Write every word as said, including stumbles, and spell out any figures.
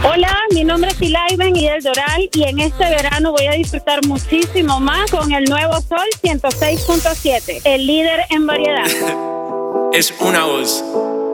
Hola, mi nombre es Ilaiben y del Doral y en este verano voy a disfrutar muchísimo más con el nuevo Sol ciento seis punto siete, el líder en variedad. Es una voz.